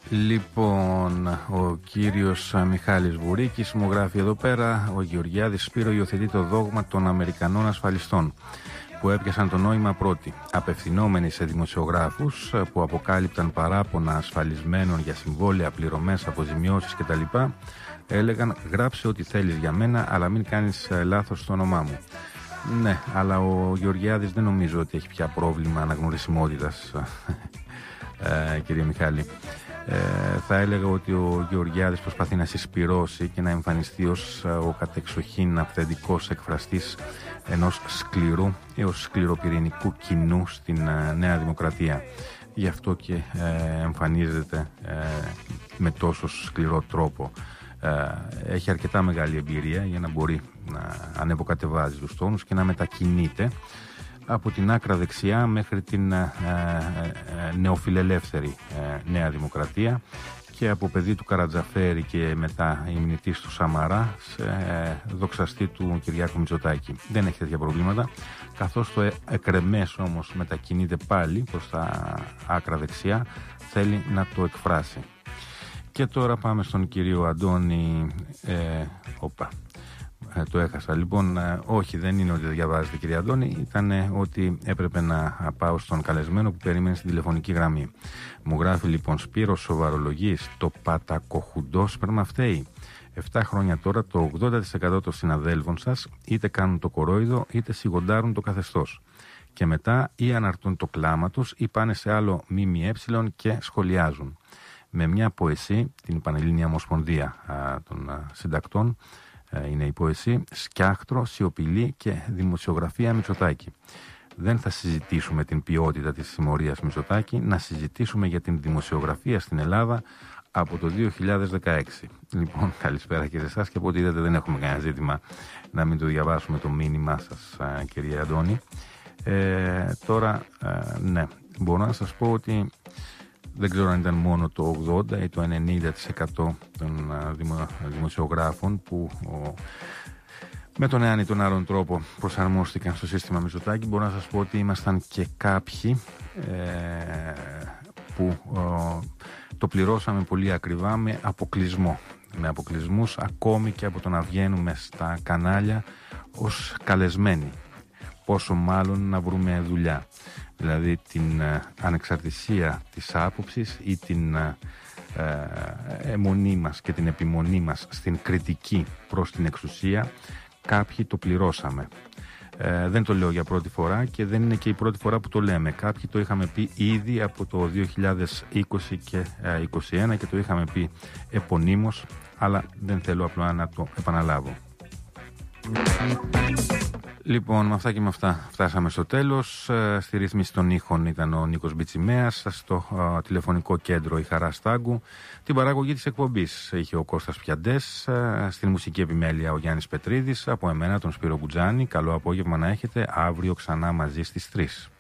Λοιπόν, ο κύριος Μιχάλης Βουρίκης μου γράφει εδώ πέρα: ο Γεωργιάδης Σπύρο υιοθετεί το δόγμα των Αμερικανών ασφαλιστών που έπιασαν το νόημα πρώτοι, απευθυνόμενοι σε δημοσιογράφους που αποκάλυπταν παράπονα ασφαλισμένων για συμβόλαια, πληρωμές, αποζημιώσεις κτλ. Έλεγαν: γράψε ό,τι θέλεις για μένα, αλλά μην κάνεις λάθος στο όνομά μου. Ναι, αλλά ο Γεωργιάδης δεν νομίζω ότι έχει πια πρόβλημα αναγνωρισιμότητας, κύριε Μιχάλη. Θα έλεγα ότι ο Γεωργιάδης προσπαθεί να συσπυρώσει και να εμφανιστεί ως ο κατεξοχήν αυθεντικός εκφραστής ενός σκληρού έως σκληροπυρηνικού κοινού στην Νέα Δημοκρατία. Γι' αυτό και εμφανίζεται με τόσο σκληρό τρόπο. Έχει αρκετά μεγάλη εμπειρία για να μπορεί να ανεβοκατεβάζει τους τόνους και να μετακινείται από την άκρα δεξιά μέχρι την νεοφιλελεύθερη Νέα Δημοκρατία και από παιδί του Καρατζαφέρη και μετά ημνητής του Σαμαρά σε δοξαστή του Κυριάκου Μητσοτάκη. Δεν έχει τέτοια προβλήματα, καθώς το εκρεμές όμως μετακινείται πάλι προς τα άκρα δεξιά, θέλει να το εκφράσει. Και τώρα πάμε στον κύριο Αντώνη. Το έχασα. Λοιπόν, όχι, δεν είναι ότι δεν διαβάζετε, κύριε Αντώνη. Ήταν ότι έπρεπε να πάω στον καλεσμένο που περίμενε στην τηλεφωνική γραμμή. Μου γράφει λοιπόν: Σπύρος, σοβαρολογείς, το πατακοχουντό σπέρμα φταίει. 7 χρόνια τώρα το 80% των συναδέλφων σας είτε κάνουν το κορόιδο είτε σιγοντάρουν το καθεστώς. Και μετά ή αναρτούν το κλάμα τους ή πάνε σε άλλο ΜΜΕ και σχολιάζουν. Με μια ποεσή, την Πανελλήνια Ομοσπονδία των Συντακτών, είναι η ποεσή, σκιάχτρο, σιωπηλή και δημοσιογραφία Μητσοτάκη. Δεν θα συζητήσουμε την ποιότητα της συμμορίας Μητσοτάκη, να συζητήσουμε για την δημοσιογραφία στην Ελλάδα από το 2016. Λοιπόν, καλησπέρα και σε εσάς, και από ό,τι είδατε δεν έχουμε κανένα ζήτημα να μην το διαβάσουμε το μήνυμά σας, κύριε Αντώνη. Τώρα, ναι, μπορώ να σας πω ότι δεν ξέρω αν ήταν μόνο το 80% ή το 90% των δημοσιογράφων που με τον ένα ή τον άλλον τρόπο προσαρμόστηκαν στο σύστημα Μητσοτάκη. Μπορώ να σας πω ότι ήμασταν και κάποιοι που το πληρώσαμε πολύ ακριβά με αποκλεισμό. Με αποκλεισμούς ακόμη και από το να βγαίνουμε στα κανάλια ως καλεσμένοι. Πόσο μάλλον να βρούμε δουλειά. Δηλαδή την ανεξαρτησία της άποψης ή την αιμονή μας και την επιμονή μας στην κριτική προς την εξουσία, κάποιοι το πληρώσαμε. Δεν το λέω για πρώτη φορά και δεν είναι και η πρώτη φορά που το λέμε. Κάποιοι το είχαμε πει ήδη από το 2020 και 2021 και το είχαμε πει επωνύμως, αλλά δεν θέλω απλά να το επαναλάβω. Λοιπόν, με αυτά και με αυτά φτάσαμε στο τέλος. Στη ρύθμιση των ήχων ήταν ο Νίκος Μπιτσιμέας, στο τηλεφωνικό κέντρο η Χαρά Στάγκου. Την παραγωγή της εκπομπής είχε ο Κώστας Πιαντές, στην μουσική επιμέλεια ο Γιάννης Πετρίδης, από εμένα τον Σπύρο Μπουτζάνη. Καλό απόγευμα να έχετε, αύριο ξανά μαζί στις 3.